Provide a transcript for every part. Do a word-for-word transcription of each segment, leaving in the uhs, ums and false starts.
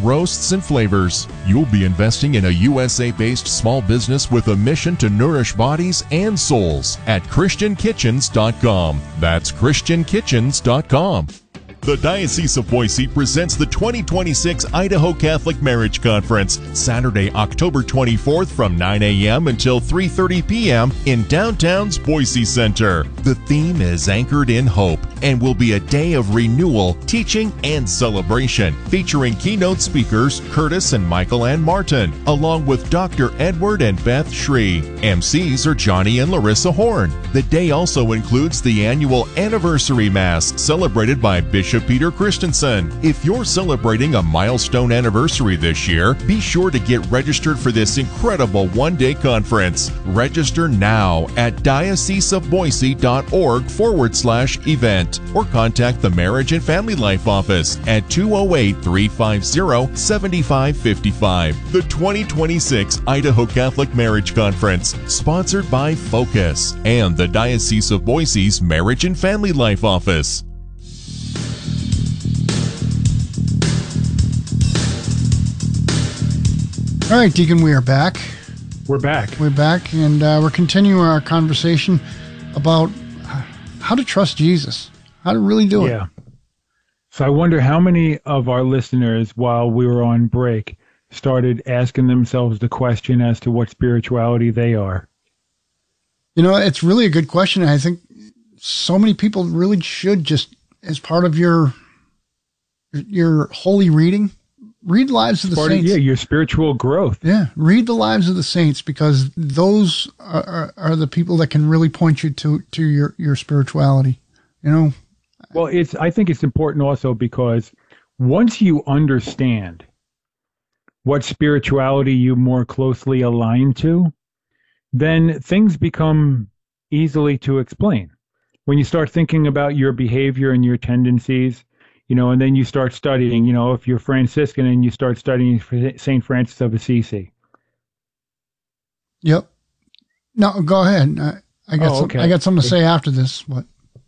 roasts, and flavors. You'll be investing in a U S A-based small business with a mission to nourish bodies and souls at Christian Kitchens dot com. That's Christian Kitchens dot com. The Diocese of Boise presents the twenty twenty-six Idaho Catholic Marriage Conference, Saturday, October twenty-fourth from nine a.m. until three thirty p.m. in downtown's Boise Center. The theme is Anchored in Hope and will be a day of renewal, teaching, and celebration, featuring keynote speakers Curtis and Michael Ann Martin, along with Doctor Edward and Beth Shree. M Cs are Johnny and Larissa Horn. The day also includes the annual Anniversary Mass, celebrated by Bishop Peter Christensen. If you're celebrating a milestone anniversary this year, be sure to get registered for this incredible one-day conference. Register now at dioceseofboise.org forward slash event or contact the Marriage and Family Life Office at two oh eight, three five zero, seven five five five. The twenty twenty-six Idaho Catholic Marriage Conference, sponsored by Focus and the Diocese of Boise's Marriage and Family Life Office. All right, Deacon, we are back. We're back. We're back, and uh, we're continuing our conversation about how to trust Jesus, how to really do it. Yeah. So I wonder how many of our listeners, while we were on break, started asking themselves the question as to what spirituality they are. You know, it's really a good question. I think so many people really should just, as part of your your holy reading, read Lives of the Part Saints. Of, yeah, your spiritual growth. Yeah, read the Lives of the Saints, because those are, are, are the people that can really point you to, to your, your spirituality, you know? Well, it's. I think it's important also because once you understand what spirituality you more closely align to, then things become easily to explain. When you start thinking about your behavior and your tendencies, you know, and then you start studying, you know, if you're Franciscan and you start studying Saint Francis of Assisi. Yep. No, go ahead. I, I got oh, some, okay. I got something to say after this. What?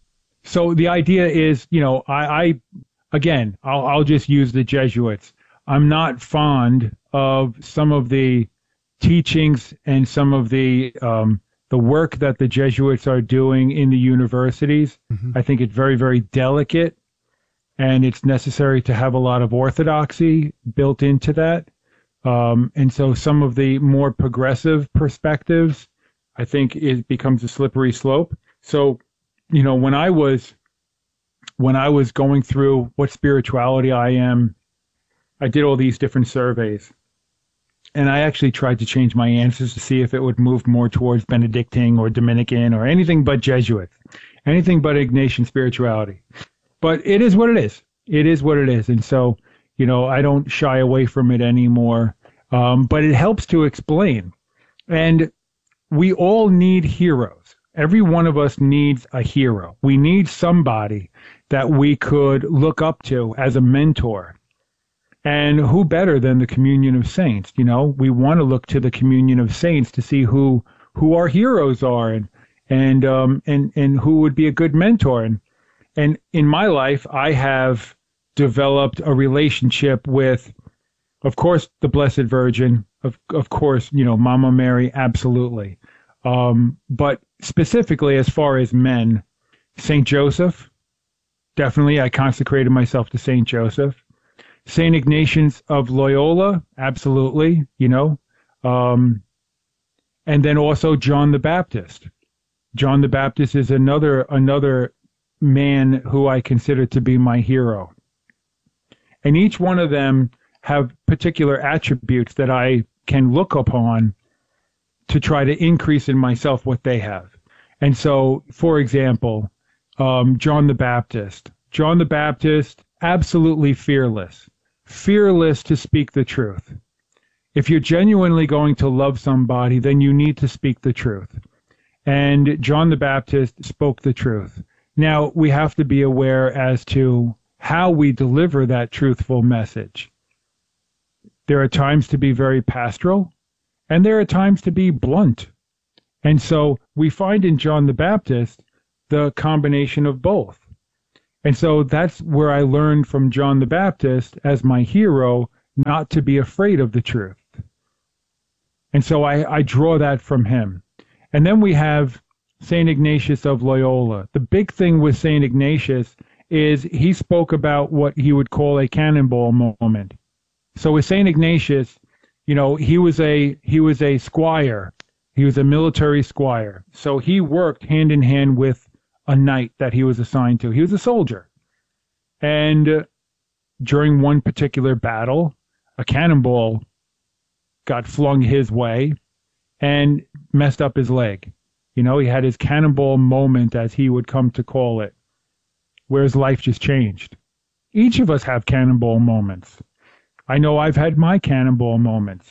So the idea is, you know, I, I again, I'll, I'll just use the Jesuits. I'm not fond of some of the teachings and some of the um, the work that the Jesuits are doing in the universities. Mm-hmm. I think it's very, very delicate. And it's necessary to have a lot of orthodoxy built into that. Um, and so some of the more progressive perspectives, I think it becomes a slippery slope. So, you know, when I was, when I was going through what spirituality I am, I did all these different surveys. And I actually tried to change my answers to see if it would move more towards Benedictine or Dominican or anything but Jesuit, anything but Ignatian spirituality. But it is what it is. It is what it is. And so, you know, I don't shy away from it anymore. Um, but it helps to explain. And we all need heroes. Every one of us needs a hero. We need somebody that we could look up to as a mentor. And who better than the communion of saints? You know, we want to look to the communion of saints to see who who our heroes are and and um and and who would be a good mentor. And And in my life, I have developed a relationship with, of course, the Blessed Virgin, of of course, you know, Mama Mary, absolutely. Um, but specifically, as far as men, Saint Joseph, definitely, I consecrated myself to Saint Joseph. Saint Ignatius of Loyola, absolutely, you know. Um, and then also John the Baptist. John the Baptist is another another. man who I consider to be my hero. And each one of them have particular attributes that I can look upon to try to increase in myself what they have. And so, for example, um, John the Baptist. John the Baptist, absolutely fearless. Fearless to speak the truth. If you're genuinely going to love somebody, then you need to speak the truth. And John the Baptist spoke the truth. Now, we have to be aware as to how we deliver that truthful message. There are times to be very pastoral, and there are times to be blunt. And so we find in John the Baptist the combination of both. And so that's where I learned from John the Baptist as my hero not to be afraid of the truth. And so I, I draw that from him. And then we have Saint Ignatius of Loyola. The big thing with Saint Ignatius is he spoke about what he would call a cannonball moment. So with Saint Ignatius, you know, he was a he was a squire. He was a military squire. So he worked hand in hand with a knight that he was assigned to. He was a soldier. And uh, during one particular battle, a cannonball got flung his way and messed up his leg. You know, he had his cannonball moment, as he would come to call it, where his life just changed. Each of us have cannonball moments. I know I've had my cannonball moments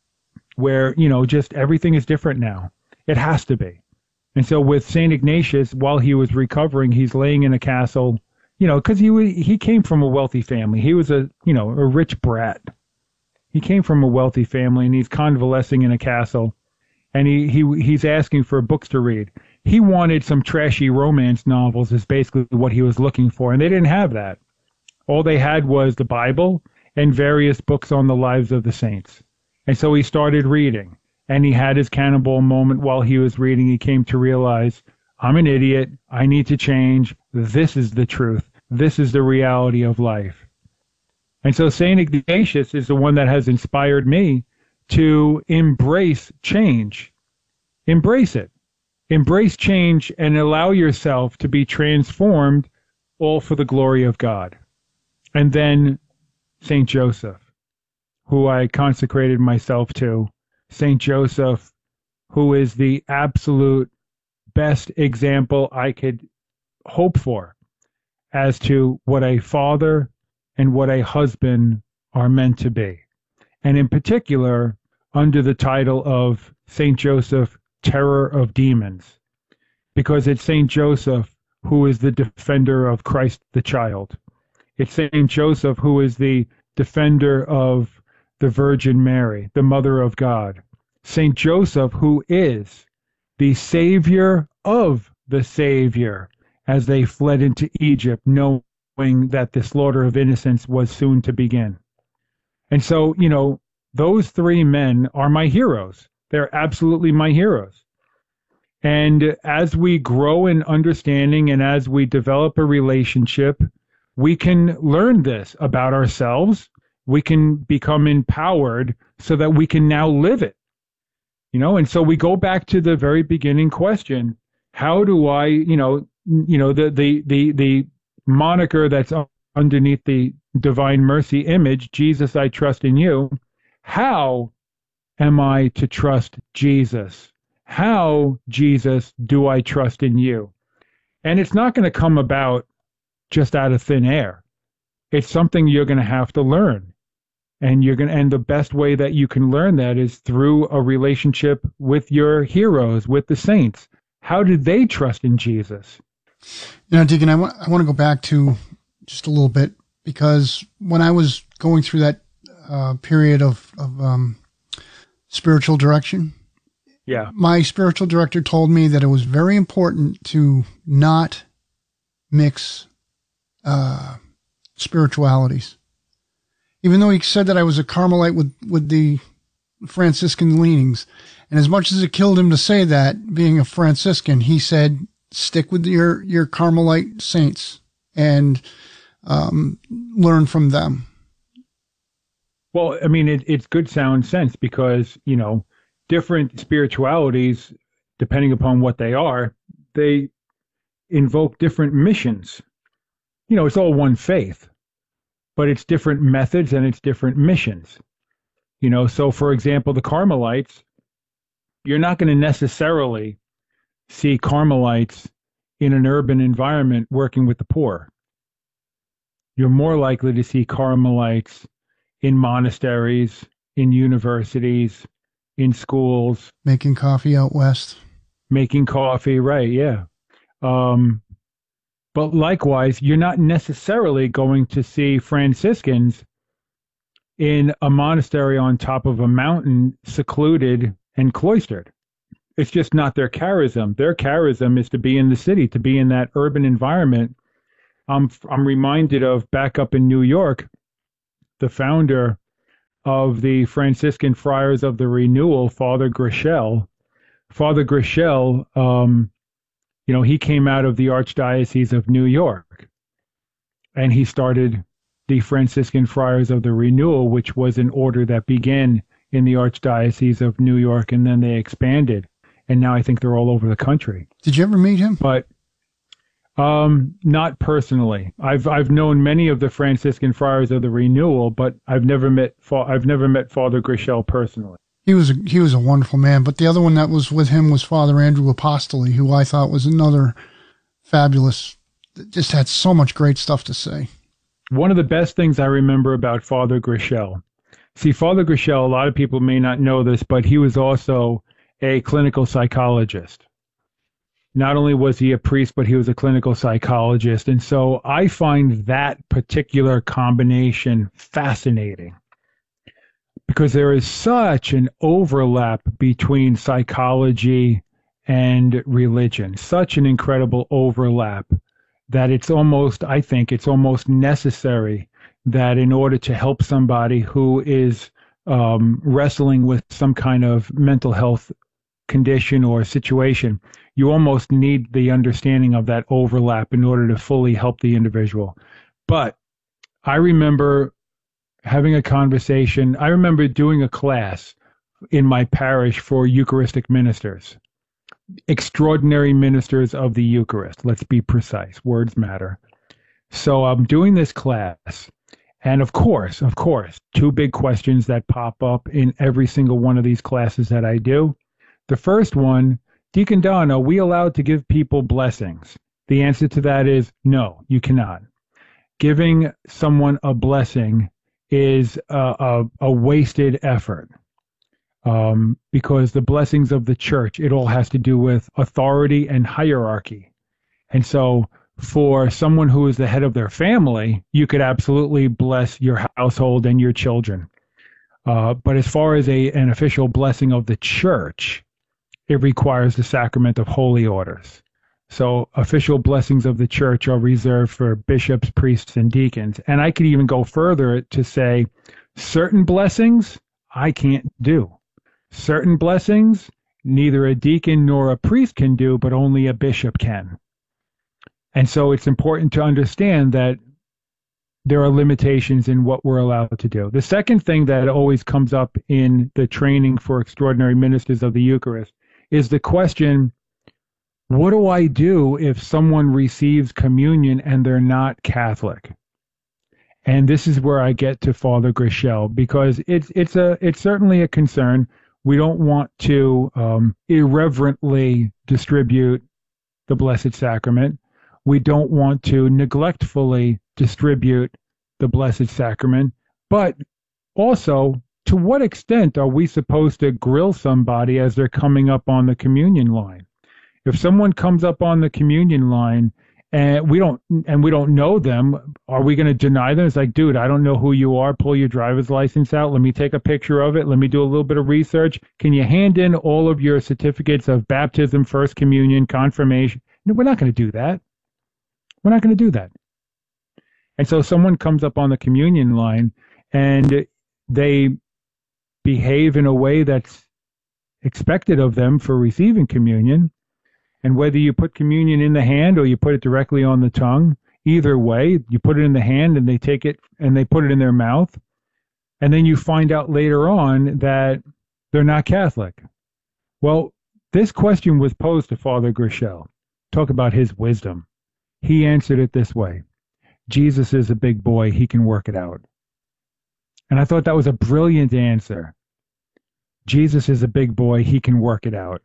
where, you know, just everything is different now. It has to be. And so with Saint Ignatius, while he was recovering, he's laying in a castle, you know, because he he came from a wealthy family. He was a, you know, a rich brat. He came from a wealthy family, and he's convalescing in a castle, and he, he he's asking for books to read. He wanted some trashy romance novels is basically what he was looking for, and they didn't have that. All they had was the Bible and various books on the lives of the saints. And so he started reading, and he had his cannonball moment while he was reading. He came to realize, I'm an idiot. I need to change. This is the truth. This is the reality of life. And so Saint Ignatius is the one that has inspired me to embrace change. Embrace it. Embrace change and allow yourself to be transformed, all for the glory of God. And then Saint Joseph, who I consecrated myself to. Saint Joseph, who is the absolute best example I could hope for as to what a father and what a husband are meant to be. And in particular, under the title of Saint Joseph, Terror of Demons, because it's Saint Joseph who is the defender of Christ the child. It's Saint Joseph who is the defender of the Virgin Mary, the Mother of God. Saint Joseph who is the Savior of the Savior as they fled into Egypt, knowing that the slaughter of innocents was soon to begin. And so, you know, those three men are my heroes. They're absolutely my heroes. And as we grow in understanding and as we develop a relationship, we can learn this about ourselves. We can become empowered so that we can now live it. You know, and so we go back to the very beginning question. How do I, you know, you know, the the the the moniker that's underneath the Divine Mercy image, Jesus, I trust in you. How am I to trust Jesus? How, Jesus, do I trust in you? And it's not going to come about just out of thin air. It's something you're going to have to learn. And you're going to, and the best way that you can learn that is through a relationship with your heroes, with the saints. How did they trust in Jesus? You know, Deacon, I want, I want to go back to just a little bit, because when I was going through that uh, period of, of um, spiritual direction, yeah, my spiritual director told me that it was very important to not mix uh, spiritualities. Even though he said that I was a Carmelite with, with the Franciscan leanings. And as much as it killed him to say that, being a Franciscan, he said, stick with your, your Carmelite saints and um, learn from them. Well, I mean, it, it's good sound sense because, you know, different spiritualities, depending upon what they are, they invoke different missions. You know, it's all one faith, but it's different methods and it's different missions. You know, so for example, the Carmelites, you're not going to necessarily see Carmelites in an urban environment working with the poor. You're more likely to see Carmelites in monasteries, in universities, in schools. Making coffee out west. Making coffee, right, yeah. Um, but likewise, you're not necessarily going to see Franciscans in a monastery on top of a mountain, secluded and cloistered. It's just not their charism. Their charism is to be in the city, to be in that urban environment. I'm, I'm reminded of back up in New York, the founder of the Franciscan Friars of the Renewal, Father Grichel. Father Grichel, um, you know, he came out of the Archdiocese of New York, and he started the Franciscan Friars of the Renewal, which was an order that began in the Archdiocese of New York, and then they expanded, and now I think they're all over the country. Did you ever meet him? But um, not personally. I've I've known many of the Franciscan Friars of the Renewal, but I've never met I've never met Father Grichel personally. He was a, he was a wonderful man. But the other one that was with him was Father Andrew Apostoli, who I thought was another fabulous. Just had so much great stuff to say. One of the best things I remember about Father Grichel. See, Father Grichel, a lot of people may not know this, but he was also a clinical psychologist. Not only was he a priest, but he was a clinical psychologist. And so I find that particular combination fascinating because there is such an overlap between psychology and religion, such an incredible overlap that it's almost, I think it's almost necessary that in order to help somebody who is um, wrestling with some kind of mental health condition or situation, you almost need the understanding of that overlap in order to fully help the individual. But I remember having a conversation. I remember doing a class in my parish for Eucharistic ministers, extraordinary ministers of the Eucharist. Let's be precise. Words matter. So I'm doing this class. And of course, of course, two big questions that pop up in every single one of these classes that I do. The first one, Deacon Don, are we allowed to give people blessings? The answer to that is no, you cannot. Giving someone a blessing is a, a, a wasted effort um, because the blessings of the church, it all has to do with authority and hierarchy. And so for someone who is the head of their family, you could absolutely bless your household and your children. Uh, but as far as a an official blessing of the church, it requires the sacrament of holy orders. So official blessings of the church are reserved for bishops, priests, and deacons. And I could even go further to say certain blessings I can't do. Certain blessings neither a deacon nor a priest can do, but only a bishop can. And so it's important to understand that there are limitations in what we're allowed to do. The second thing that always comes up in the training for extraordinary ministers of the Eucharist is the question, what do I do if someone receives communion and they're not Catholic? And this is where I get to Father Grichel, because it's it's a it's certainly a concern. We don't want to um, irreverently distribute the Blessed Sacrament. We don't want to neglectfully distribute the Blessed Sacrament. But also, to what extent are we supposed to grill somebody as they're coming up on the communion line? If someone comes up on the communion line and we don't and we don't know them, are we going to deny them? It's like, dude, I don't know who you are. Pull your driver's license out. Let me take a picture of it. Let me do a little bit of research. Can you hand in all of your certificates of baptism, first communion, confirmation? No, we're not going to do that. We're not going to do that. And so someone comes up on the communion line and they behave in a way that's expected of them for receiving communion. And whether you put communion in the hand or you put it directly on the tongue, either way, you put it in the hand and they take it and they put it in their mouth. And then you find out later on that they're not Catholic. Well, this question was posed to Father Grichel. Talk about his wisdom. He answered it this way. Jesus is a big boy. He can work it out. And I thought that was a brilliant answer. Jesus is a big boy. He can work it out.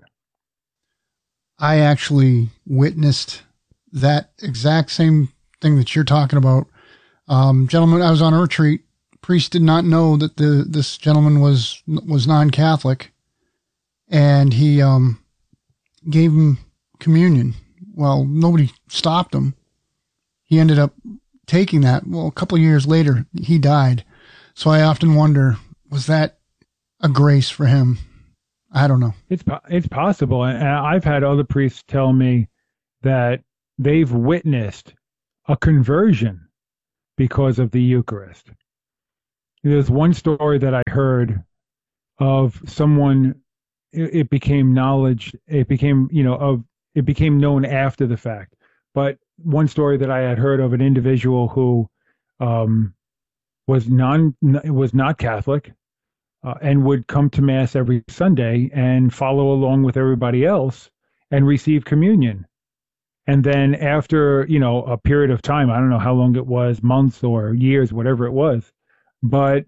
I actually witnessed that exact same thing that you're talking about. Um, gentlemen, I was on a retreat. Priest did not know that the this gentleman was was non-Catholic, and he um, gave him communion. Well, nobody stopped him. He ended up taking that. Well, a couple of years later, he died. So I often wonder, was that a grace for him? I don't know. It's it's possible. And I've had other priests tell me that they've witnessed a conversion because of the Eucharist. There's one story that I heard of someone, it, it became knowledge, it became, you know, of, it became known after the fact. But one story that I had heard of an individual who um, was non, was not Catholic, uh, and would come to Mass every Sunday and follow along with everybody else and receive communion. And then after, you know, a period of time, I don't know how long it was, months or years, whatever it was, but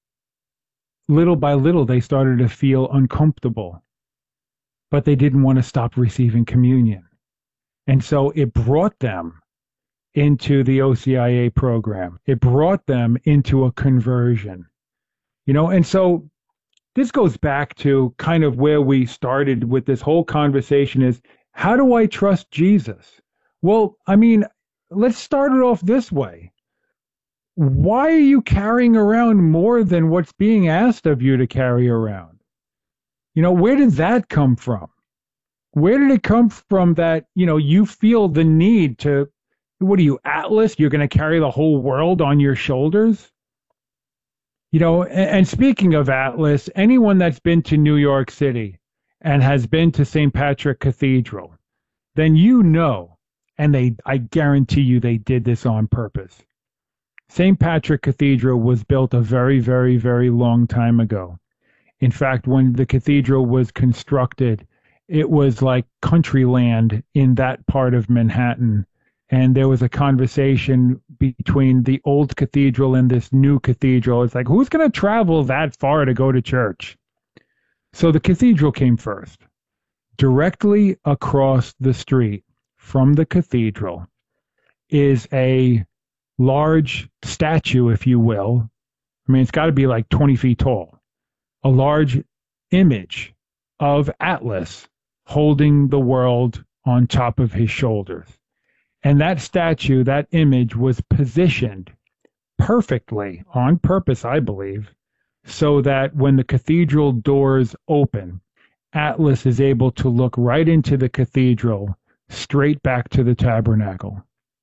little by little, they started to feel uncomfortable, but they didn't want to stop receiving communion. And so it brought them into the O C I A program. It brought them into a conversion, you know, and so this goes back to kind of where we started with this whole conversation is, how do I trust Jesus? Well, I mean, let's start it off this way. Why are you carrying around more than what's being asked of you to carry around? You know, where did that come from? Where did it come from that, you know, you feel the need to, what are you, Atlas? You're going to carry the whole world on your shoulders? You know, and, and speaking of Atlas, anyone that's been to New York City and has been to Saint Patrick Cathedral, then you know, and they, I guarantee you they did this on purpose. Saint Patrick Cathedral was built a very, very, very long time ago. In fact, when the cathedral was constructed, it was like country land in that part of Manhattan. And there was a conversation between the old cathedral and this new cathedral. It's like, who's going to travel that far to go to church? So the cathedral came first. Directly across the street from the cathedral is a large statue, if you will. I mean, it's got to be like twenty feet tall. A large image of Atlas holding the world on top of his shoulders. And that statue, that image was positioned perfectly, on purpose, I believe, so that when the cathedral doors open, Atlas is able to look right into the cathedral, straight back to the tabernacle.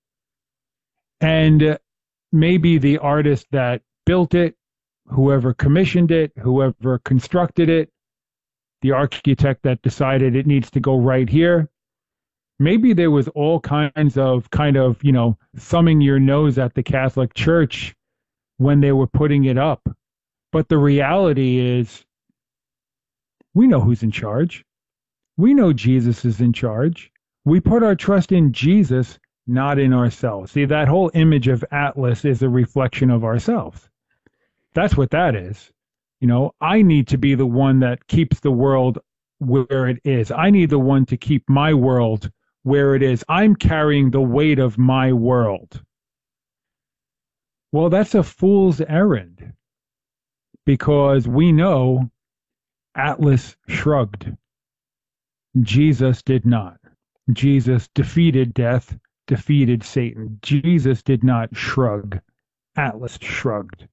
And maybe the artist that built it, whoever commissioned it, whoever constructed it, the architect that decided it needs to go right here, maybe there was all kinds of kind of, you know, thumbing your nose at the Catholic Church when they were putting it up. But the reality is, we know who's in charge. We know Jesus is in charge. We put our trust in Jesus, not in ourselves. See, that whole image of Atlas is a reflection of ourselves. That's what that is. You know, I need to be the one that keeps the world where it is. I need the one to keep my world where it is. I'm carrying the weight of my world. Well, that's a fool's errand, because we know Atlas shrugged. Jesus did not. Jesus defeated death, defeated Satan. Jesus did not shrug. Atlas shrugged.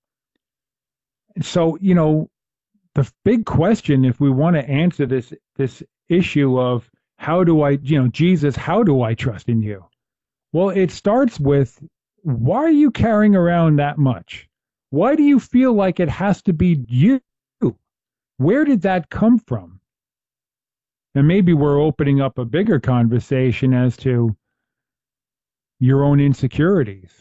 So, you know, the big question, if we want to answer this this issue of how do I, you know, Jesus, how do I trust in you? Well, it starts with, why are you carrying around that much? Why do you feel like it has to be you? Where did that come from? And maybe we're opening up a bigger conversation as to your own insecurities.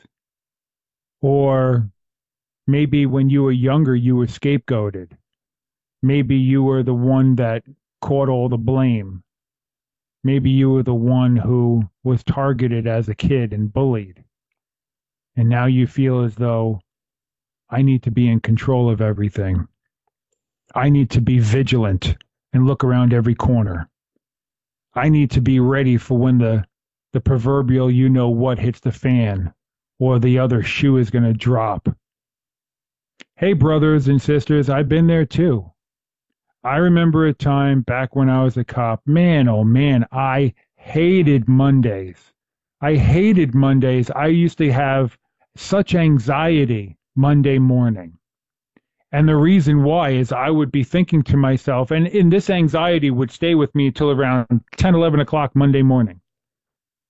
Or maybe when you were younger, you were scapegoated. Maybe you were the one that caught all the blame. Maybe you were the one who was targeted as a kid and bullied. And now you feel as though, I need to be in control of everything. I need to be vigilant and look around every corner. I need to be ready for when the, the proverbial you know what hits the fan, or the other shoe is going to drop. Hey, brothers and sisters, I've been there too. I remember a time back when I was a cop, man, oh man, I hated Mondays. I hated Mondays. I used to have such anxiety Monday morning. And the reason why is I would be thinking to myself, and, and this anxiety would stay with me till around ten, eleven o'clock Monday morning.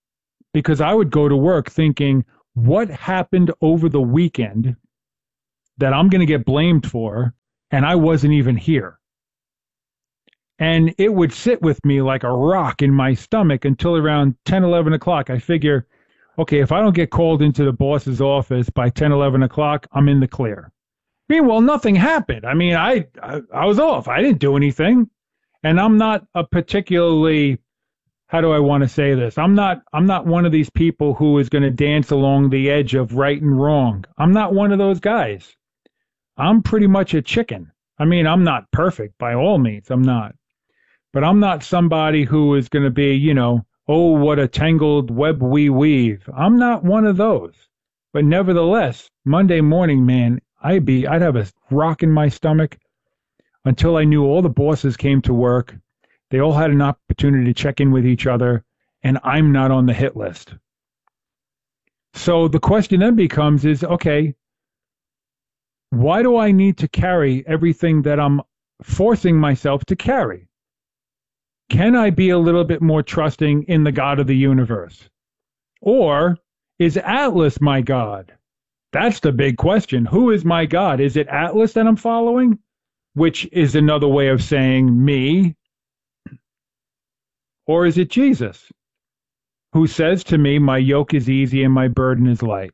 Because I would go to work thinking, what happened over the weekend that I'm going to get blamed for, and I wasn't even here. And it would sit with me like a rock in my stomach until around ten, eleven o'clock. I figure, okay, if I don't get called into the boss's office by ten, eleven o'clock, I'm in the clear. Meanwhile, nothing happened. I mean, I, I I was off. I didn't do anything. And I'm not a particularly, how do I want to say this? I'm not I'm not one of these people who is going to dance along the edge of right and wrong. I'm not one of those guys. I'm pretty much a chicken. I mean, I'm not perfect by all means. I'm not. But I'm not somebody who is going to be, you know, oh, what a tangled web we weave. I'm not one of those. But nevertheless, Monday morning, man, I'd be, I'd have a rock in my stomach until I knew all the bosses came to work. They all had an opportunity to check in with each other, and I'm not on the hit list. So the question then becomes is, okay, why do I need to carry everything that I'm forcing myself to carry? Can I be a little bit more trusting in the God of the universe? Or is Atlas my God? That's the big question. Who is my God? Is it Atlas that I'm following? Which is another way of saying me. Or is it Jesus, who says to me, my yoke is easy and my burden is light?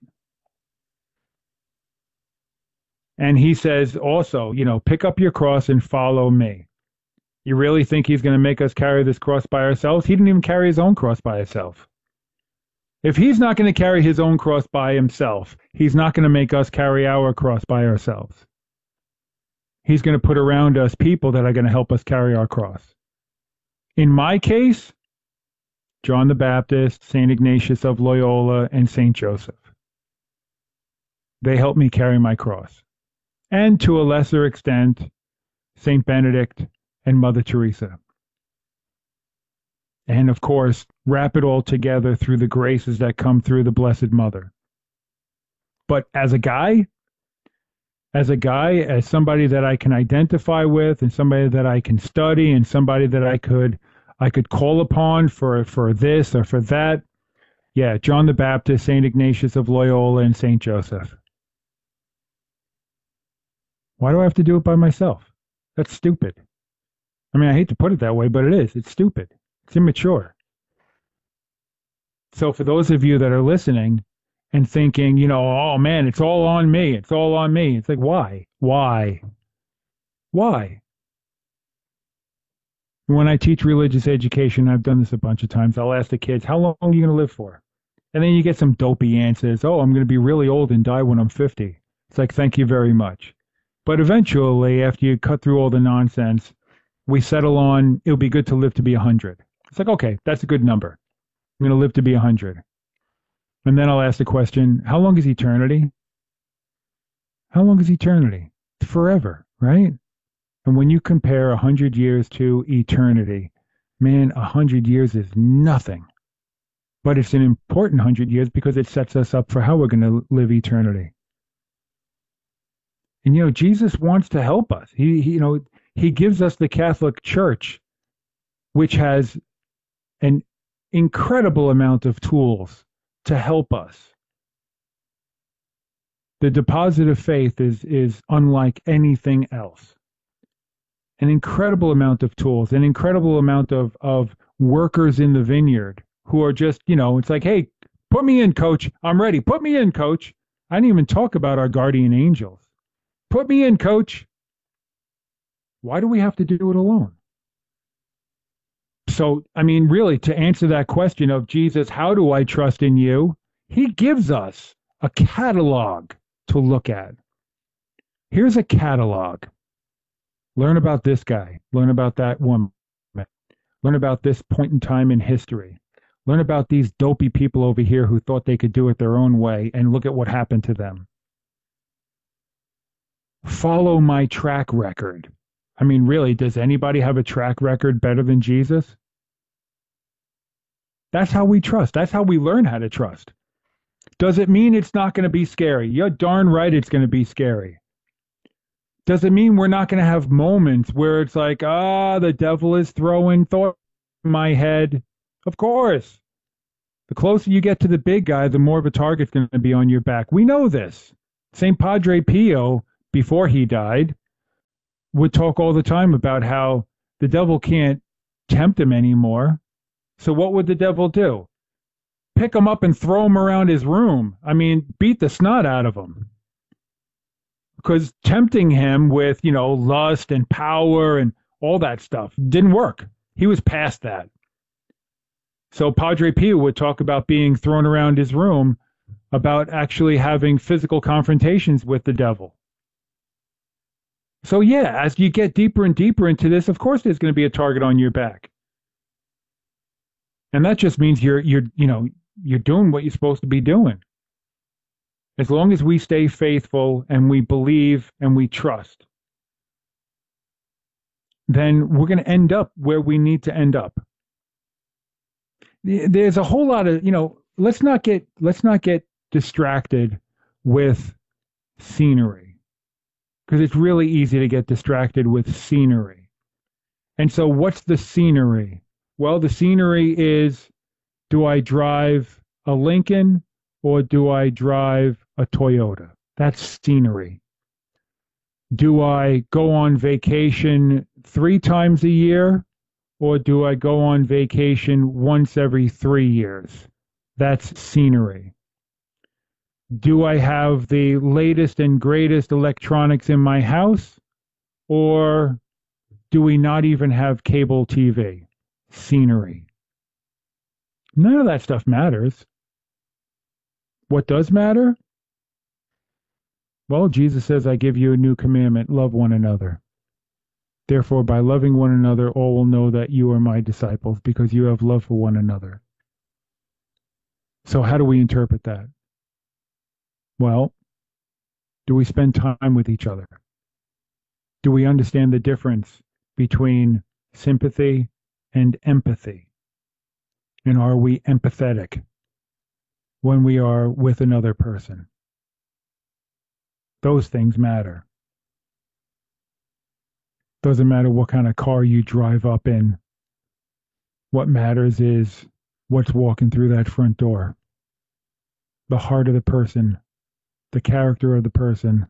And he says also, you know, pick up your cross and follow me. You really think he's going to make us carry this cross by ourselves? He didn't even carry his own cross by himself. If he's not going to carry his own cross by himself, he's not going to make us carry our cross by ourselves. He's going to put around us people that are going to help us carry our cross. In my case, John the Baptist, Saint Ignatius of Loyola, and Saint Joseph. They helped me carry my cross. And to a lesser extent, Saint Benedict and Mother Teresa. And of course, wrap it all together through the graces that come through the Blessed Mother. But as a guy, as a guy, as somebody that I can identify with, and somebody that I can study, and somebody that I could I could call upon for for this or for that, yeah, John the Baptist, Saint Ignatius of Loyola, and Saint Joseph. Why do I have to do it by myself? That's stupid. I mean, I hate to put it that way, but it is. It's stupid. It's immature. So for those of you that are listening and thinking, you know, oh man, it's all on me. It's all on me. It's like, why? Why? Why? When I teach religious education, I've done this a bunch of times, I'll ask the kids, how long are you going to live for? And then you get some dopey answers. Oh, I'm going to be really old and die when I'm fifty. It's like, thank you very much. But eventually, after you cut through all the nonsense, we settle on, it'll be good to live to be one hundred. It's like, okay, that's a good number. I'm going to live to be one hundred. And then I'll ask the question, how long is eternity? How long is eternity? Forever, right? And when you compare one hundred years to eternity, man, one hundred years is nothing. But it's an important one hundred years because it sets us up for how we're going to live eternity. And, you know, Jesus wants to help us. He, he, you know, he gives us the Catholic Church, which has an incredible amount of tools to help us. The deposit of faith is, is unlike anything else. An incredible amount of tools, an incredible amount of, of workers in the vineyard who are just, you know, it's like, hey, put me in, coach. I'm ready. Put me in, coach. I didn't even talk about our guardian angels. Put me in, coach. Why do we have to do it alone? So, I mean, really, to answer that question of Jesus, how do I trust in you? He gives us a catalog to look at. Here's a catalog. Learn about this guy. Learn about that woman. Learn about this point in time in history. Learn about these dopey people over here who thought they could do it their own way, and look at what happened to them. Follow my track record. I mean, really, does anybody have a track record better than Jesus? That's how we trust. That's how we learn how to trust. Does it mean it's not going to be scary? You're darn right it's going to be scary. Does it mean we're not going to have moments where it's like, ah, the devil is throwing thoughts in my head? Of course. The closer you get to the big guy, the more of a target's going to be on your back. We know this. Saint Padre Pio before he died, would talk all the time about how the devil can't tempt him anymore. So what would the devil do? Pick him up and throw him around his room. I mean, beat the snot out of him. Because tempting him with, you know, lust and power and all that stuff didn't work. He was past that. So Padre Pio would talk about being thrown around his room, about actually having physical confrontations with the devil. So yeah, as you get deeper and deeper into this, of course there's going to be a target on your back. And that just means you're you're you know, you're doing what you're supposed to be doing. As long as we stay faithful and we believe and we trust, then we're going to end up where we need to end up. There's a whole lot of, you know, let's not get let's not get distracted with scenery, because it's really easy to get distracted with scenery. And so what's the scenery? Well, the scenery is, do I drive a Lincoln or do I drive a Toyota? That's scenery. Do I go on vacation three times a year or do I go on vacation once every three years? That's scenery. Do I have the latest and greatest electronics in my house or do we not even have cable T V? Scenery. None of that stuff matters. What does matter? Well, Jesus says, I give you a new commandment, love one another. Therefore, by loving one another, all will know that you are my disciples, because you have love for one another. So how do we interpret that? Well, do we spend time with each other? Do we understand the difference between sympathy and empathy? And are we empathetic when we are with another person? Those things matter. Doesn't matter what kind of car you drive up in. What matters is what's walking through that front door. The heart of the person, the character of the person.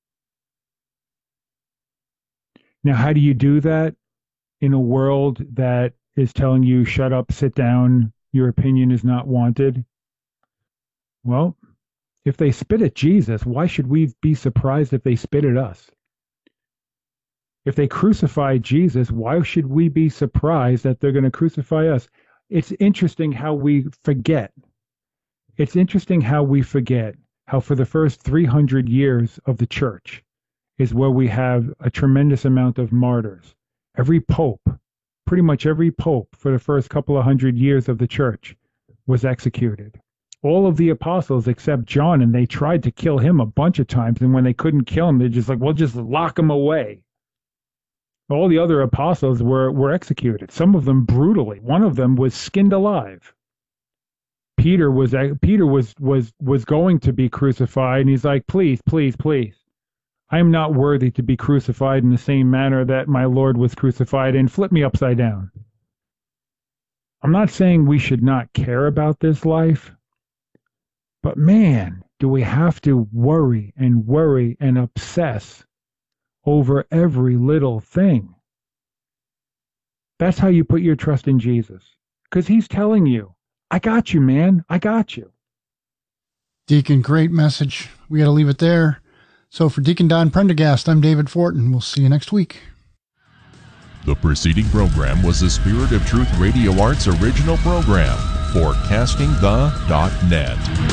Now, how do you do that in a world that is telling you, shut up, sit down, your opinion is not wanted? Well, if they spit at Jesus, why should we be surprised if they spit at us? If they crucify Jesus, why should we be surprised that they're going to crucify us? It's interesting how we forget. It's interesting how we forget how for the first three hundred years of the church is where we have a tremendous amount of martyrs. Every pope, pretty much every pope for the first couple of hundred years of the church was executed. All of the apostles except John, and they tried to kill him a bunch of times, and when they couldn't kill him, they're just like, well, just lock him away. All the other apostles were, were executed, some of them brutally. One of them was skinned alive. Peter was Peter was was was going to be crucified, and he's like, please, please, please. I am not worthy to be crucified in the same manner that my Lord was crucified, and flip me upside down. I'm not saying we should not care about this life, but man, do we have to worry and worry and obsess over every little thing. That's how you put your trust in Jesus, because he's telling you, I got you, man. I got you. Deacon, great message. We got to leave it there. So for Deacon Don Prendergast, I'm David Fortin. We'll see you next week. The preceding program was a Spirit of Truth Radio Arts original program for casting the dot net.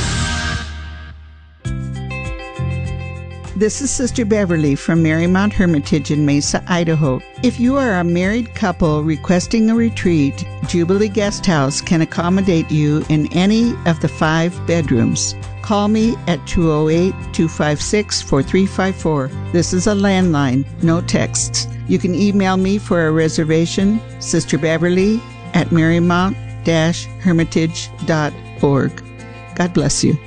This is Sister Beverly from Marymount Hermitage in Mesa, Idaho. If you are a married couple requesting a retreat, Jubilee Guest House can accommodate you in any of the five bedrooms. Call me at two oh eight, two five six, four three five four. This is a landline, no texts. You can email me for a reservation, Sister Beverly at marymount dash hermitage dot org. God bless you.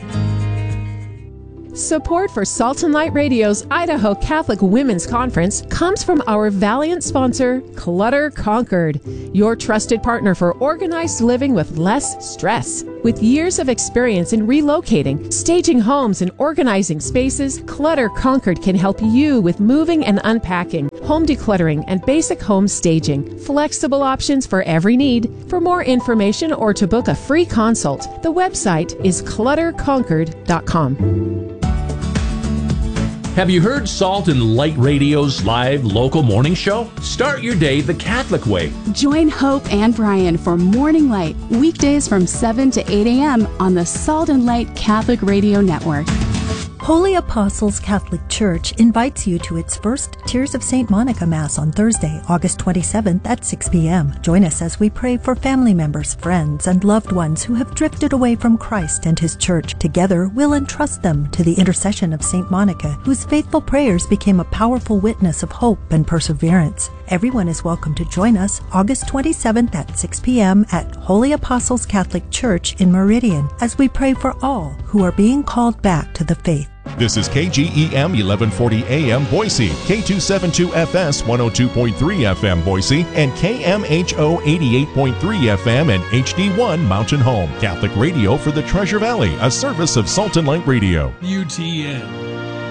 Support for Salt and Light Radio's Idaho Catholic Women's Conference comes from our valiant sponsor, Clutter Conquered, your trusted partner for organized living with less stress. With years of experience in relocating, staging homes, and organizing spaces, Clutter Conquered can help you with moving and unpacking, home decluttering, and basic home staging. Flexible options for every need. For more information or to book a free consult, the website is clutter conquered dot com. Have you heard Salt and Light Radio's live local morning show? Start your day the Catholic way. Join Hope and Brian for Morning Light, weekdays from seven to eight a.m. on the Salt and Light Catholic Radio Network. Holy Apostles Catholic Church invites you to its first Tears of Saint Monica Mass on Thursday, August twenty-seventh at six p.m. Join us as we pray for family members, friends, and loved ones who have drifted away from Christ and His Church. Together, we'll entrust them to the intercession of Saint Monica, whose faithful prayers became a powerful witness of hope and perseverance. Everyone is welcome to join us August twenty-seventh at six p.m. at Holy Apostles Catholic Church in Meridian as we pray for all who are being called back to the faith. This is K G E M eleven forty A M Boise, K two seventy-two F S one oh two point three F M Boise, and K M H O eighty-eight point three F M and H D one Mountain Home. Catholic radio for the Treasure Valley, a service of Salt and Light Radio. U T N.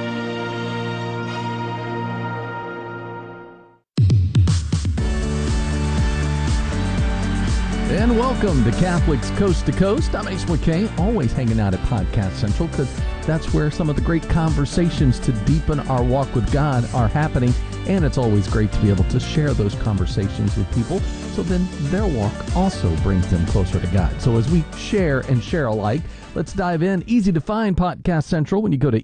And welcome to Catholics Coast to Coast. I'm Ace McKay, always hanging out at Podcast Central because that's where some of the great conversations to deepen our walk with God are happening. And it's always great to be able to share those conversations with people so then their walk also brings them closer to God. So as we share and share alike, let's dive in. Easy to find Podcast Central when you go to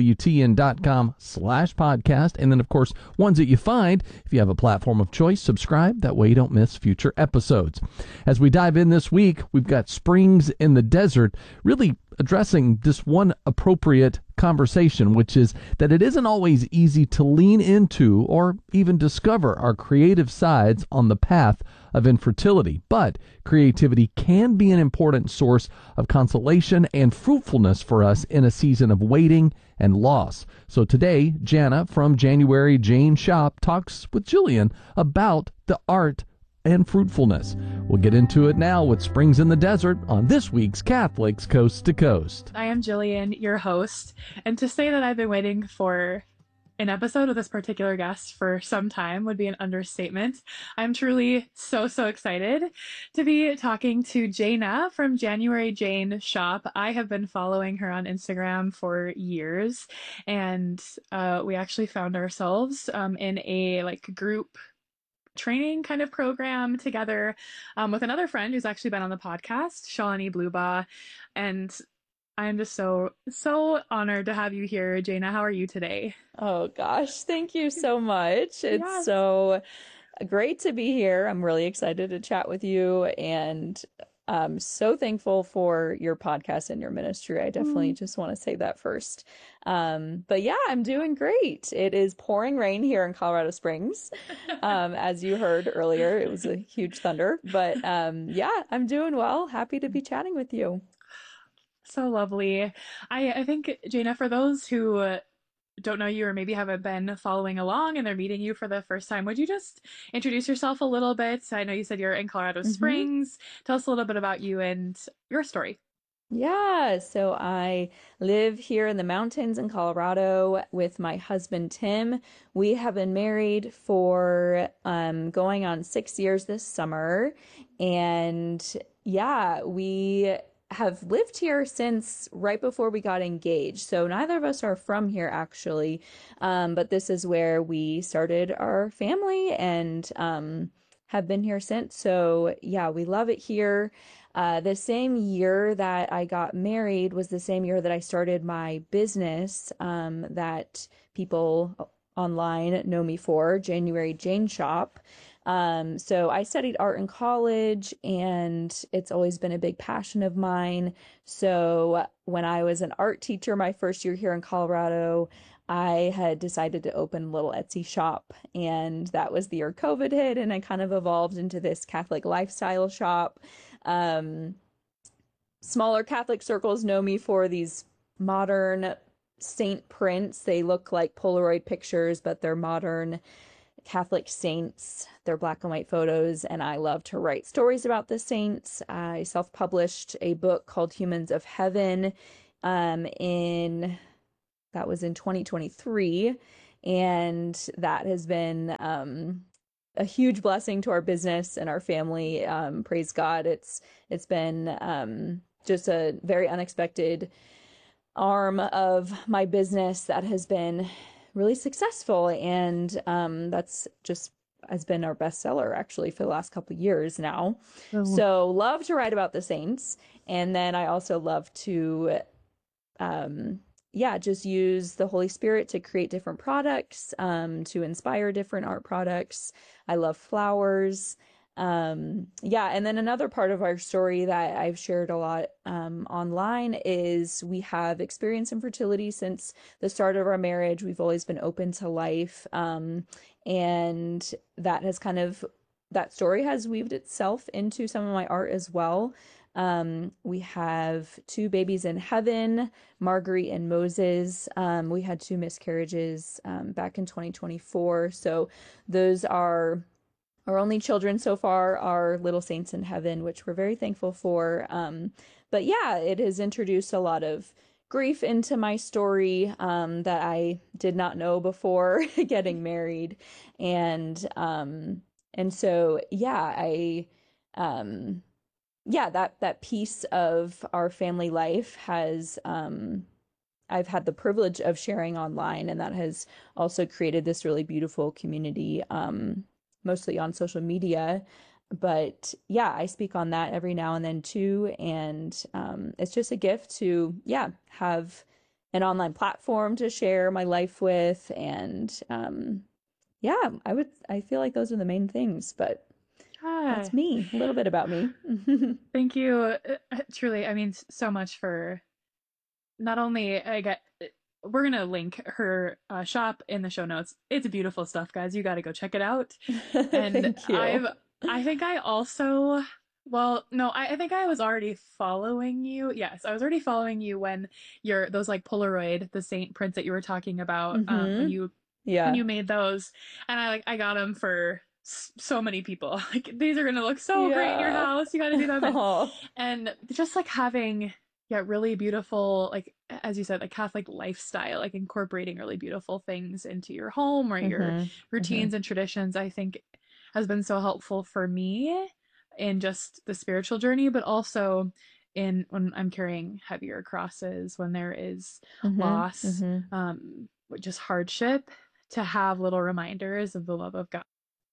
EWTN.com slash podcast. And then, of course, ones that you find, if you have a platform of choice, subscribe. That way you don't miss future episodes. As we dive in this week, we've got Springs in the Desert, really addressing this one appropriate conversation, which is that it isn't always easy to lean into or even discover our creative sides on the path of infertility. But creativity can be an important source of consolation and fruitfulness for us in a season of waiting and loss. So today, Jana from January Jane Shop talks with Jillian about the art and fruitfulness. We'll get into it now with Springs in the Desert on this week's Catholics Coast to Coast. I am Jillian, your host, and to say that I've been waiting for an episode with this particular guest for some time would be an understatement. I'm truly so, so excited to be talking to Jana from January Jane Shop. I have been following her on Instagram for years, and uh, we actually found ourselves um, in a like group training kind of program together um, with another friend who's actually been on the podcast, Shalini Bluba. And I'm just so, so honored to have you here. Jana, how are you today? Oh gosh, thank you so much. It's Yes. so great to be here. I'm really excited to chat with you, and I'm so thankful for your podcast and your ministry. I definitely Mm. just want to say that first. Um, but yeah, I'm doing great. It is pouring rain here in Colorado Springs. Um, as you heard earlier, it was a huge thunder, but um, yeah, I'm doing well. Happy to be chatting with you. So lovely. I, I think, Jana, for those who uh, don't know you or maybe haven't been following along and they're meeting you for the first time, would you just introduce yourself a little bit? I know you said you're in Colorado Mhm. Springs. Tell us a little bit about you and your story. Yeah, so I live here in the mountains in Colorado with my husband Tim. We have been married for um, going on six years this summer. And yeah, we have lived here since right before we got engaged. So neither of us are from here actually, um, but this is where we started our family and um, have been here since. So yeah, we love it here. Uh, the same year that I got married was the same year that I started my business um, that people online know me for, January Jane Shop. Um, so I studied art in college, and it's always been a big passion of mine. So when I was an art teacher my first year here in Colorado, I had decided to open a little Etsy shop, and that was the year COVID hit, and I kind of evolved into this Catholic lifestyle shop. Um, smaller Catholic circles know me for these modern saint prints. They look like Polaroid pictures, but they're modern Catholic saints. They're black and white photos, and I love to write stories about the saints. I self-published a book called Humans of Heaven um, in, that was in twenty twenty-three, and that has been um, a huge blessing to our business and our family. Um, praise God. It's it's been um, just a very unexpected arm of my business that has been really successful, and um, that's just has been our bestseller actually for the last couple of years now. Oh. So love to write about the saints, and then I also love to um, yeah, just use the Holy Spirit to create different products, um, to inspire different art products. I love flowers. Um, yeah. And then another part of our story that I've shared a lot, um, online is we have experienced infertility since the start of our marriage. We've always been open to life. Um, and that has kind of, that story has weaved itself into some of my art as well. Um, we have two babies in heaven, Marguerite and Moses. Um, we had two miscarriages, um, back in twenty twenty-four. So those are our only children so far, are little saints in heaven, which we're very thankful for. Um, but yeah, it has introduced a lot of grief into my story, um, that I did not know before getting married. And, um, and so, yeah, I, um, yeah, that, that piece of our family life has, um, I've had the privilege of sharing online, and that has also created this really beautiful community, um, mostly on social media. But yeah, I speak on that every now and then too. And um, it's just a gift to, yeah, have an online platform to share my life with. And um, yeah, I would, I feel like those are the main things, but Hi. That's me, a little bit about me. Thank you. Uh, truly, I mean, so much for not only I get, we're going to link her uh, shop in the show notes. It's beautiful stuff, guys. You got to go check it out. And Thank you. I've, I think I also, well, no, I, I think I was already following you. Yes, I was already following you when you're, those like Polaroid, the saint prints that you were talking about, Mm-hmm. um, when you, Yeah. when you made those. And I like, I got them for s- so many people. Like, these are going to look so great in your Yeah. house. You got to do them. And, Oh. and just like having, yeah, really beautiful, like, as you said, like Catholic lifestyle, like incorporating really beautiful things into your home or your Mhm. routines and traditions, I think has been so helpful for me in just the spiritual journey, but also in when I'm carrying heavier crosses, when there is Mhm. loss, Mhm. um, just hardship, to have little reminders of the love of God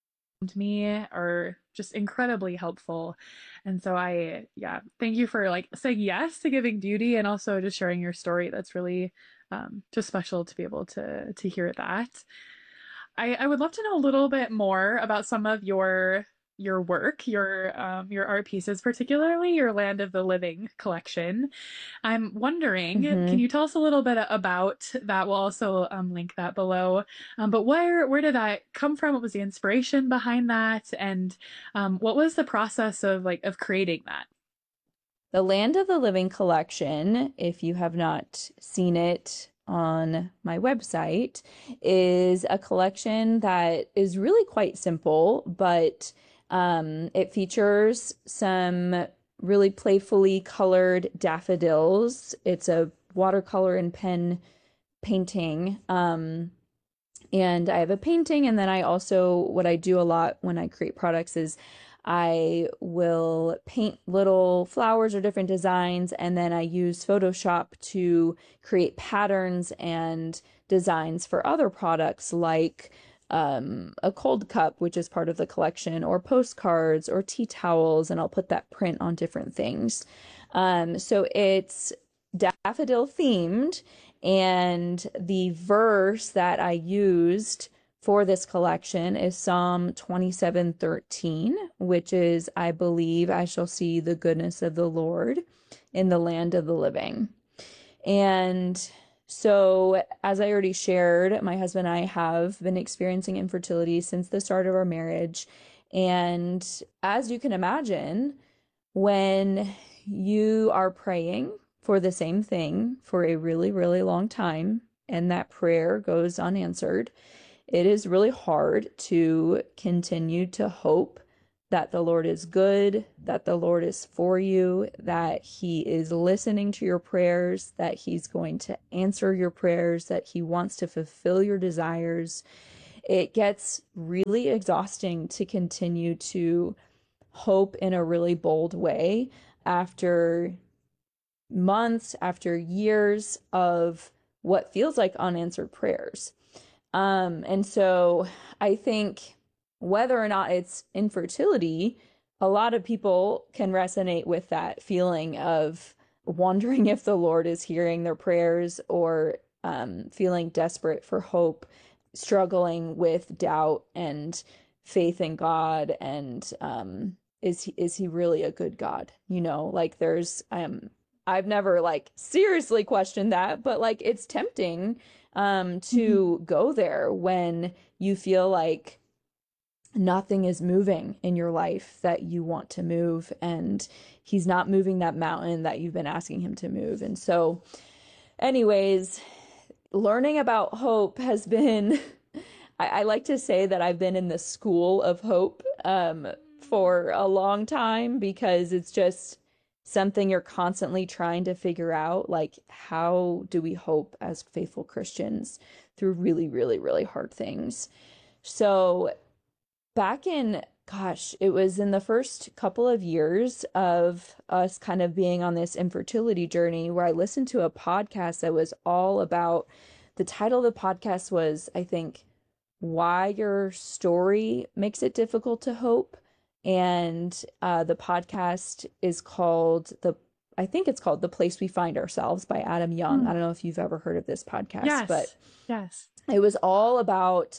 to me are just incredibly helpful. And so I, yeah, thank you for like saying yes to giving beauty and also just sharing your story. That's really um, just special to be able to to hear that. I, I would love to know a little bit more about some of your your work, your um, your art pieces, particularly your Land of the Living collection. I'm wondering, Mhm. can you tell us a little bit about that? We'll also um, link that below. Um, but where where did that come from? What was the inspiration behind that? And um, what was the process of like of creating that? The Land of the Living collection, if you have not seen it on my website, is a collection that is really quite simple, but um, it features some really playfully colored daffodils. It's a watercolor and pen painting. Um, and I have a painting, and then I also, what I do a lot when I create products is I will paint little flowers or different designs, and then I use Photoshop to create patterns and designs for other products like um, a cold cup, which is part of the collection, or postcards or tea towels, and I'll put that print on different things. Um, so it's daffodil themed, and the verse that I used for this collection is Psalm twenty-seven thirteen, which is, I believe I shall see the goodness of the Lord in the land of the living. And so, as I already shared, my husband and I have been experiencing infertility since the start of our marriage. And as you can imagine, when you are praying for the same thing for a really, really long time, and that prayer goes unanswered, it is really hard to continue to hope that the Lord is good, that the Lord is for you, that he is listening to your prayers, that he's going to answer your prayers, that he wants to fulfill your desires. It gets really exhausting to continue to hope in a really bold way after months, after years of what feels like unanswered prayers. Um, and so I think whether or not it's infertility, a lot of people can resonate with that feeling of wondering if the Lord is hearing their prayers, or um, feeling desperate for hope, struggling with doubt and faith in God. And um, is he, is he really a good God? You know, like there's, um, I've never like seriously questioned that, but like it's tempting um, to mm-hmm. go there when you feel like nothing is moving in your life that you want to move, and he's not moving that mountain that you've been asking him to move. And so anyways, learning about hope has been, I, I like to say that I've been in the school of hope um, for a long time, because it's just something you're constantly trying to figure out. Like, how do we hope as faithful Christians through really, really, really hard things? So back in, gosh, it was in the first couple of years of us kind of being on this infertility journey, where I listened to a podcast that was all about, the title of the podcast was, I think, Why Your Story Makes It Difficult to Hope. And uh, the podcast is called, the I think it's called The Place We Find Ourselves by Adam Young. Mm. I don't know if you've ever heard of this podcast, yes. but yes, it was all about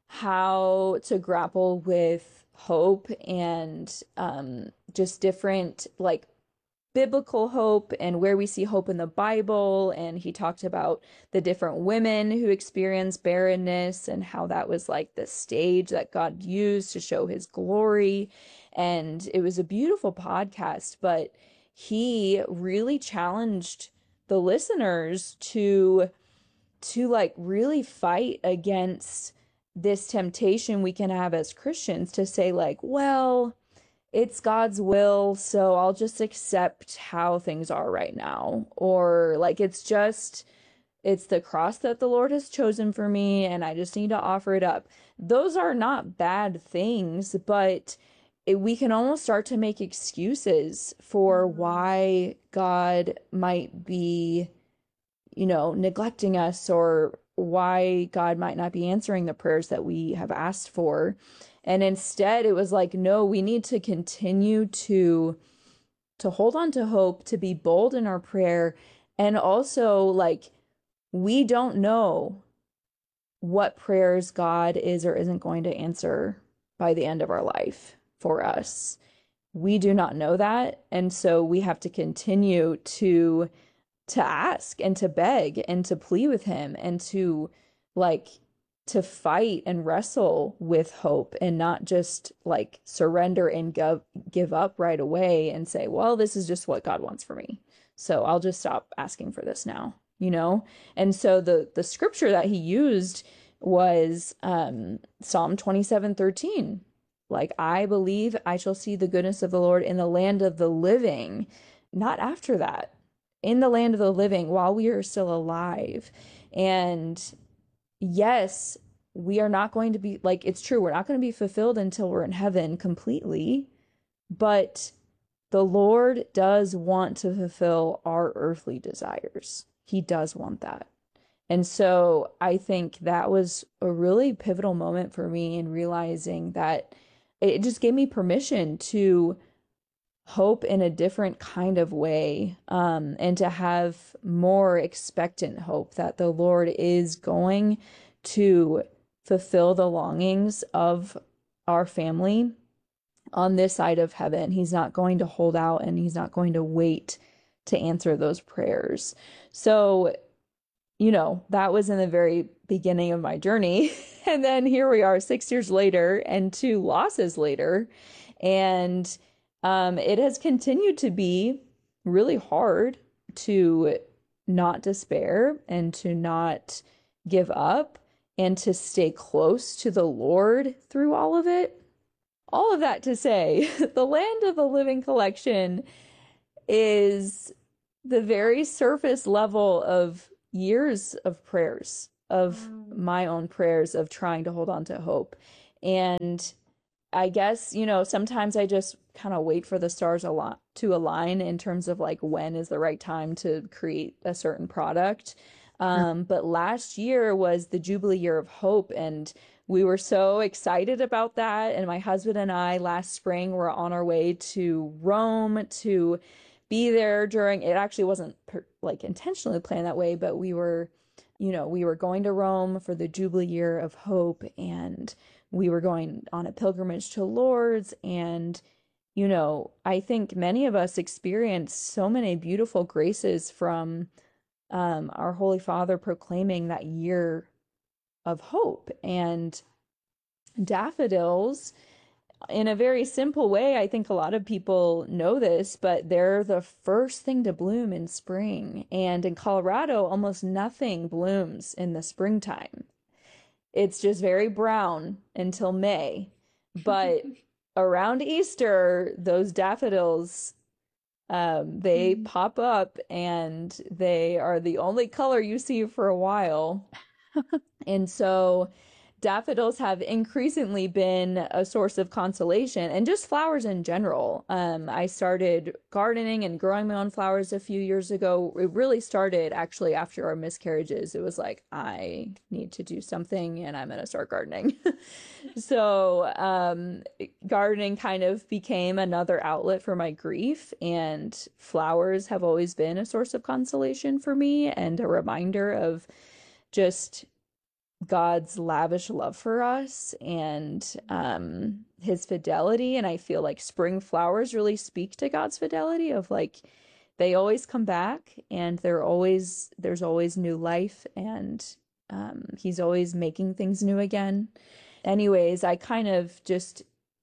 how to grapple with hope and um, just different like biblical hope and where we see hope in the Bible. And he talked about the different women who experienced barrenness and how that was like the stage that God used to show his glory. And it was a beautiful podcast, but he really challenged the listeners to to like really fight against this temptation we can have as Christians to say like, well, it's God's will, so I'll just accept how things are right now. Or like, it's just, it's the cross that the Lord has chosen for me, and I just need to offer it up. Those are not bad things, but it, we can almost start to make excuses for why God might be, you know, neglecting us, or why God might not be answering the prayers that we have asked for. And instead it was like, no, we need to continue to, to hold on to hope, to be bold in our prayer. And also like, we don't know what prayers God is or isn't going to answer by the end of our life for us. We do not know that. And so we have to continue to to ask and to beg and to plead with him, and to like to fight and wrestle with hope, and not just like surrender and give give up right away and say, well, this is just what God wants for me, so I'll just stop asking for this now, you know? And so the the scripture that he used was um Psalm twenty-seven thirteen. Like, I believe I shall see the goodness of the Lord in the land of the living, not after that. In the land of the living while we are still alive. And yes, we are not going to be like, it's true, we're not going to be fulfilled until we're in heaven completely, but the Lord does want to fulfill our earthly desires. He does want that. And so I think that was a really pivotal moment for me in realizing that it just gave me permission to hope in a different kind of way, um, and to have more expectant hope that the Lord is going to fulfill the longings of our family on this side of heaven. He's not going to hold out, and he's not going to wait to answer those prayers. So, you know, that was in the very beginning of my journey. And then here we are six years later and two losses later. And Um, it has continued to be really hard to not despair and to not give up. and to stay close to the Lord through all of it. All of that to say, the Land of the Living collection is the very surface level of years of prayers, of my own prayers of trying to hold on to hope. And I guess, you know, sometimes I just kind of wait for the stars a lot to align in terms of like when is the right time to create a certain product. Um, but last year was the Jubilee Year of Hope, and we were so excited about that. And my husband and I last spring were on our way to Rome to be there during, it actually wasn't per, like intentionally planned that way, but we were, you know, we were going to Rome for the Jubilee Year of Hope, and we were going on a pilgrimage to Lourdes. And, you know, I think many of us experienced so many beautiful graces from um, our Holy Father proclaiming that year of hope. And daffodils, in a very simple way, I think a lot of people know this, but they're the first thing to bloom in spring. And in Colorado, almost nothing blooms in the springtime. It's just very brown until May. But around Easter, those daffodils, um, they mm. pop up, and they are the only color you see for a while. And so daffodils have increasingly been a source of consolation, and just flowers in general. Um, I started gardening and growing my own flowers a few years ago. It really started actually after our miscarriages. It was like, I need to do something, and I'm going to start gardening. So um, gardening kind of became another outlet for my grief, and flowers have always been a source of consolation for me and a reminder of just God's lavish love for us and um, his fidelity. And I feel like spring flowers really speak to God's fidelity of like, they always come back, and they're always, there's always new life, and um, he's always making things new again. Anyways, I kind of just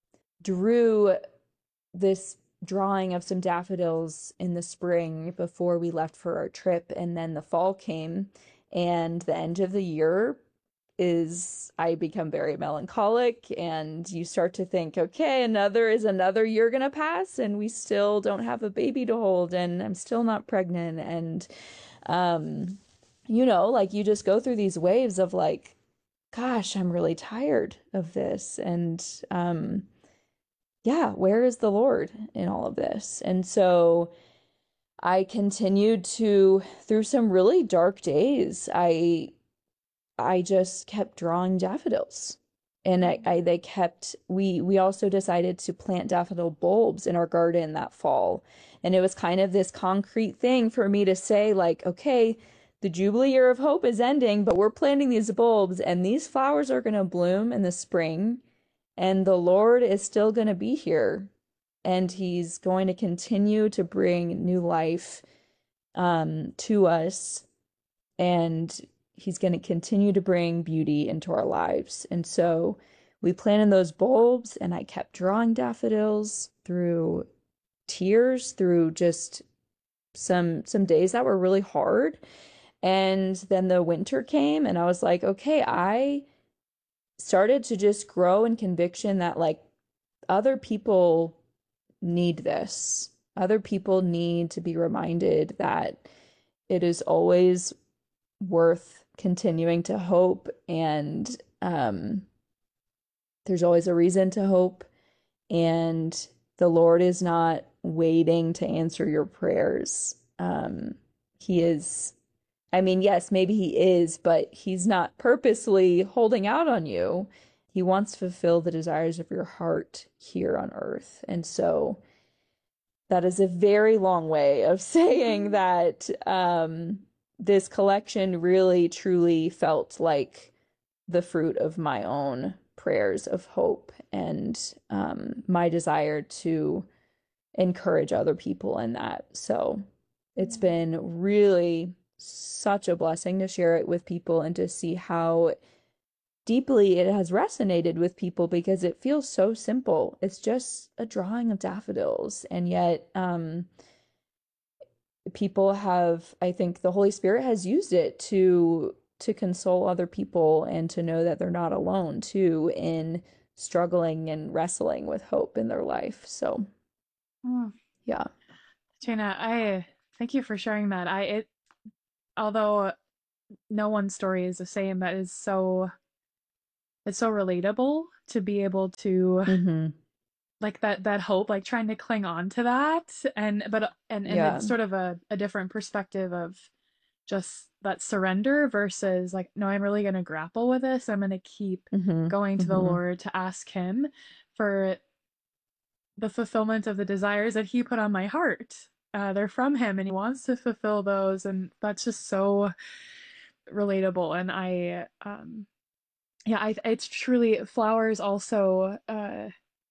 drew this drawing of some daffodils in the spring before we left for our trip. And then the fall came, and the end of the year is I become very melancholic, and you start to think, okay, another is another year gonna pass, and we still don't have a baby to hold, and I'm still not pregnant. And, um, you know, like you just go through these waves of like, gosh, I'm really tired of this. And, um, yeah, where is the Lord in all of this? And so I continued to, through some really dark days, I I just kept drawing daffodils. And I, I they kept, we we also decided to plant daffodil bulbs in our garden that fall. And it was kind of this concrete thing for me to say like, okay, the Jubilee Year of Hope is ending, but we're planting these bulbs, and these flowers are going to bloom in the spring, and the Lord is still going to be here, and he's going to continue to bring new life um, to us, and he's going to continue to bring beauty into our lives. And so we planted those bulbs, and I kept drawing daffodils through tears, through just some some days that were really hard. And then the winter came, and I was like, okay, I started to just grow in conviction that like other people need this. Other people need to be reminded that it is always worth continuing to hope, and um, there's always a reason to hope, and the Lord is not waiting to answer your prayers. Um, he is, I mean, yes, maybe he is, but he's not purposely holding out on you. He wants to fulfill the desires of your heart here on earth. And so that is a very long way of saying that um, this collection really, truly felt like the fruit of my own prayers of hope and um, my desire to encourage other people in that. So it's been really such a blessing to share it with people and to see how deeply it has resonated with people, because it feels so simple. It's just a drawing of daffodils, and yet um, people have, I think the Holy Spirit has used it to to console other people and to know that they're not alone too in struggling and wrestling with hope in their life. So, Mm. yeah. Jana, I thank you for sharing that. I, it, although no one's story is the same, that is so, it's so relatable to be able to Mm-hmm. like that, that hope, like trying to cling on to that. And, but, and, and Yeah. it's sort of a, a different perspective of just that surrender versus like, no, I'm really going to grapple with this. I'm going to keep Mm-hmm. going to the Mm-hmm. Lord to ask him for the fulfillment of the desires that he put on my heart. Uh, they're from him and he wants to fulfill those. And that's just so relatable. And I, um, yeah, I, it's truly flowers also, uh,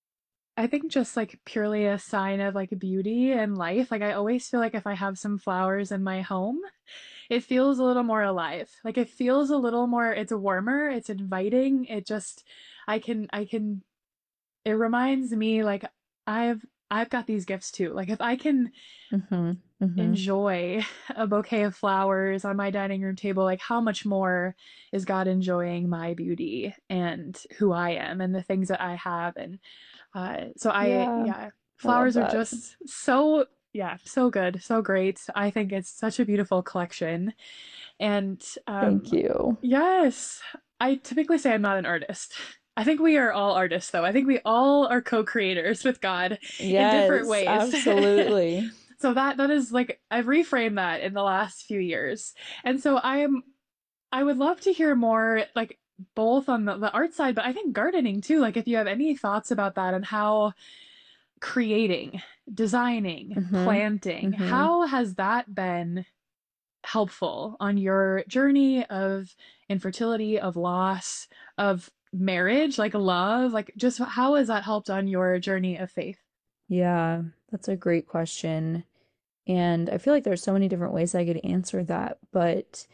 I think just like purely a sign of like beauty and life. Like I always feel like if I have some flowers in my home, it feels a little more alive. Like it feels a little more, it's warmer, it's inviting. It just, I can, I can, it reminds me like I've, I've got these gifts too. Like if I can Mm-hmm. Mm-hmm. enjoy a bouquet of flowers on my dining room table, like how much more is God enjoying my beauty and who I am and the things that I have. And uh, so I, Yeah. yeah, I love flowers are that. just so, yeah, so good, so great. I think it's such a beautiful collection. And um, Thank you. yes, I typically say I'm not an artist. I think we are all artists, though. I think we all are co-creators with God in different Yes, ways. absolutely. So that that is like I've reframed that in the last few years. And so I am I would love to hear more like both on the, the art side, but I think gardening too. Like if you have any thoughts about that and how creating, designing, Mm-hmm. planting, Mm-hmm. how has that been helpful on your journey of infertility, of loss, of marriage, like love? Like just how has that helped on your journey of faith? Yeah, that's a great question. And I feel like there's so many different ways I could answer that, but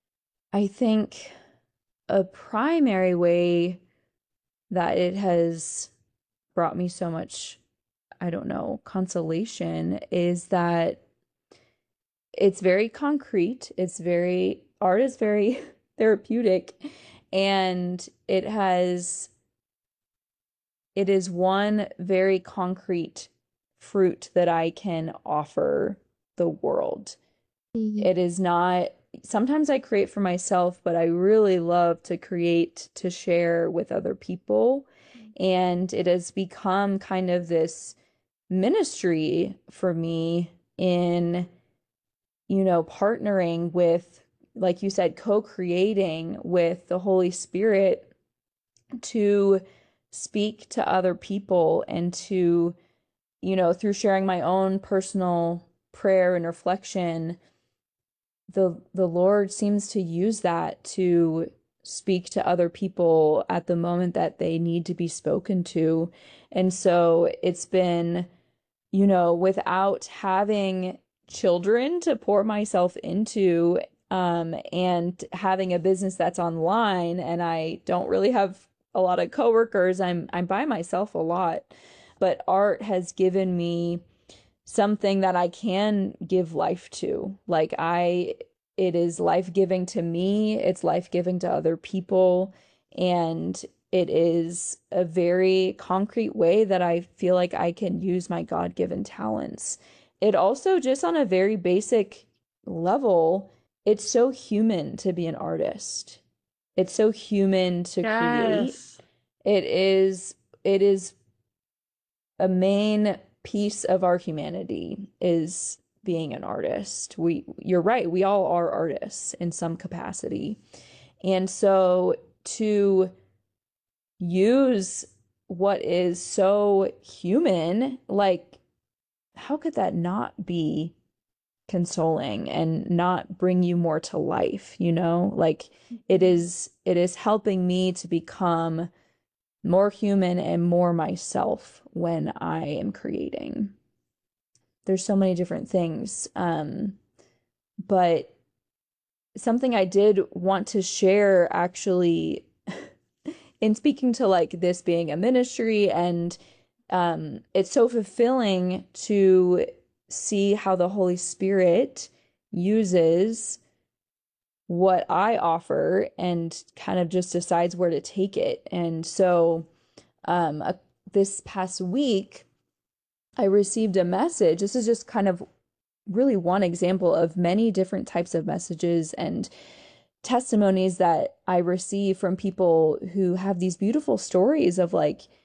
I think a primary way that it has brought me so much, I don't know, consolation is that it's very concrete. It's very, art is very therapeutic, and it has, it is one very concrete fruit that I can offer the world. It is not, sometimes I create for myself, but I really love to create to share with other people. And it has become kind of this ministry for me in, you know, partnering with, like you said, co-creating with the Holy Spirit to speak to other people and to, you know, through sharing my own personal prayer and reflection, the the Lord seems to use that to speak to other people at the moment that they need to be spoken to. And so it's been, you know, without having children to pour myself into, um, and having a business that's online, and I don't really have a lot of coworkers. I'm I'm by myself a lot, but art has given me something that I can give life to. Like I, it is life-giving to me, it's life-giving to other people, and it is a very concrete way that I feel like I can use my God-given talents. It also, just on a very basic level, it's so human to be an artist. It's so human to create. Yes. It is, it is a main piece of our humanity is being an artist. We, you're right, we all are artists in some capacity. And so to use what is so human, like, how could that not be consoling and not bring you more to life, you know? Like it is, it is helping me to become more human and more myself when I am creating. There's so many different things. Um, but something I did want to share actually in speaking to like this being a ministry, and um, it's so fulfilling to see how the Holy Spirit uses what I offer and kind of just decides where to take it. And so um, uh, this past week, I received a message. This is just kind of really one example of many different types of messages and testimonies that I receive from people who have these beautiful stories of like,